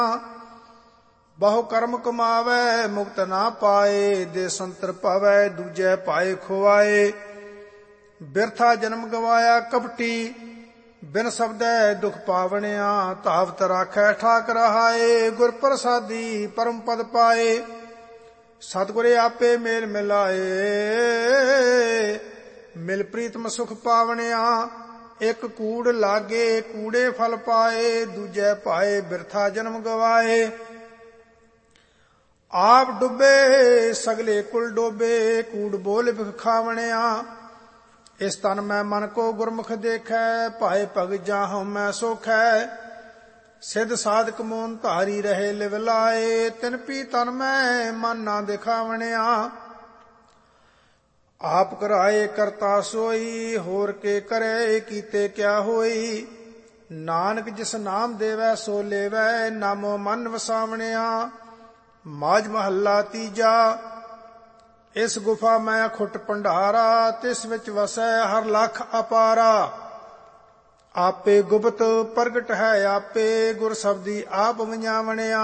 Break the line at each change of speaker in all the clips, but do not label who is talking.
ਬਹੁ ਕਰਮ ਕਮਾਵੈ ਮੁਕਤ ਨਾ ਪਾਏ। ਦੇ ਸੰਤਰ ਭਵੈ ਦੂਜੈ ਪਾਏ ਖੁਆਏ। ਬਿਰਥਾ ਜਨਮ ਗਵਾਇਆ ਕਪਟੀ ਬਿਨ ਸਬਦੈ ਦੁਖ ਪਾਵਣਿਆ। ਧਾਵਤ ਰਾਖੈ ਠਾਕ ਰਹਾਏ ਗੁਰ ਪ੍ਰਸਾਦੀ ਪਰਮ ਪਦ ਪਾਏ। ਸਤਿਗੁਰੇ ਆਪੇ ਮੇਲ ਮਿਲਾਏ ਮਿਲ ਪ੍ਰੀਤਮ ਸੁਖ ਪਾਵਣਿਆ। ਇੱਕ ਕੂੜ ਲਾਗੇ ਕੂੜੇ ਫਲ ਪਾਏ। ਦੂਜੈ ਪਾਏ ਬਿਰਥਾ ਜਨਮ ਗਵਾਏ। ਆਪ ਡੁੱਬੇ ਸਗਲੇ ਕੁਲ ਡੋਬੇ ਕੂੜ ਬੋਲ ਬਿਖ ਖਾਵਣਿਆ। ਇਸ ਤਨ ਮੈਂ ਮਨ ਕੋ ਗੁਰਮੁਖ ਦੇਖੈ ਭਾਏ ਭਗ ਜਾਹੁ ਮੈਂ ਸੋਖੈ। ਸਿੱਧ ਸਾਧਕ ਮੋਨ ਧਾਰੀ ਰਹੇ ਲਿਵ ਲਾਏ। ਤਿਨ ਪੀ ਤਨ ਮੈਂ ਮਨ ਨਾ ਦਿਖਾਵਣਿਆ। ਆਪ ਕਰਾਏ ਕਰਤਾ ਸੋਈ ਹੋਰ ਕੇ ਕਰੇ ਕੀਤੇ ਕਿਆ ਹੋਈ। ਨਾਨਕ ਜਿਸ ਨਾਮ ਦੇਵੈ ਸੋ ਲੇਵੈ ਨਾਮੋ ਮਨ ਵਸਾਵਣਿਆ। ਮਾਝ ਮਹੱਲਾ ਤੀਜਾ। ਇਸ ਗੁਫਾ ਮੈਂ ਖੁੱਟ ਭੰਡਾਰਾ ਤਿਸ ਵਿੱਚ ਵਸੈ ਹਰ ਲਖ ਅਪਾਰਾ। ਆਪੇ ਗੁਪਤ ਪ੍ਰਗਟ ਹੈ ਆਪੇ ਗੁਰ ਸ਼ਬਦੀ ਆਪ ਵੰਜਾਵਣਿਆ।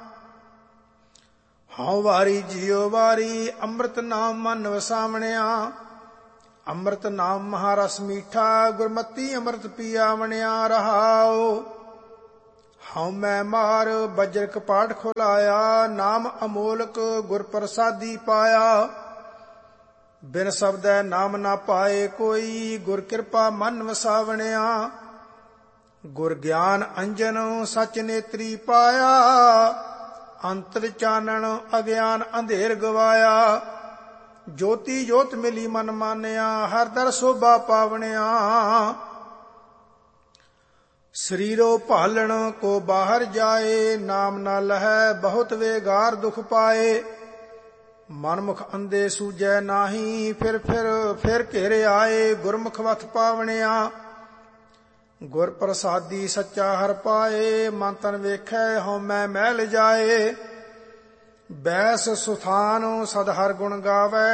ਹਉ ਵਾਰੀ ਜਿਉ ਵਾਰੀ ਅੰਮ੍ਰਿਤ ਨਾਮ ਮਨ ਵਸਾਵਣਿਆ। ਅੰਮ੍ਰਿਤ ਨਾਮ ਮਹਾਰਸ ਮੀਠਾ ਗੁਰਮਤੀ ਅੰਮ੍ਰਿਤ ਪੀਆਵਣਿਆ। ਰਹਾਉ ਹਉ ਮੈਂ ਮਾਰ ਬਜਰ ਕਪਾਟ ਖੁਲਾਇਆ। ਨਾਮ ਅਮੋਲਕ ਗੁਰ ਪ੍ਰਸਾਦੀ ਪਾਇਆ। ਬਿਨ ਸ਼ਬਦੈ ਨਾਮ ਨਾ ਪਾਏ ਕੋਈ ਗੁਰ ਕਿਰਪਾ ਮਨ ਵਸਾਵਣਿਆ। ਗੁਰ ਗਿਆਨ ਅੰਜਨ ਸਚ ਨੇਤਰੀ ਪਾਇਆ। ਅੰਤਰ ਚਾਨਣ ਅਗਿਆਨ ਅੰਧੇਰ ਗਵਾਇਆ। ਜੋਤੀ ਜੋਤ ਮਿਲੀ ਮਨ ਮਾਨਿਆ ਹਰ ਦਰ ਸੋਭਾ ਪਾਵਣਿਆ। ਸਰੀਰੋ ਭਾਲਣ ਕੋ ਬਾਹਰ ਜਾਏ ਨਾਮ ਨਾ ਲਹੈ ਬਹੁਤ ਵੇਗਾਰ ਦੁਖ ਪਾਏ। ਮਨਮੁਖ ਅੰਧੇ ਸੂਝੈ ਨਾਹੀ ਫਿਰ ਘੇਰੇ ਆਏ ਗੁਰਮੁਖ ਵਥ ਪਾਵਣਿਆ। ਗੁਰ ਪ੍ਰਸਾਦੀ ਸੱਚਾ ਹਰ ਪਾਏ ਮਨ ਤਨ ਵੇਖੈ ਹਉਮੈ ਮਹਿਲ ਜਾਏ। ਬੈਸ ਸੁਥਾਨ ਸਦ ਹਰ ਗੁਣ ਗਾਵੈ